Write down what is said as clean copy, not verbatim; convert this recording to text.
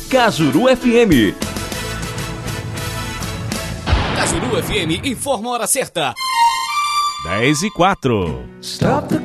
Cajuru FM. Cajuru FM informa a hora certa. 10:04. Stop the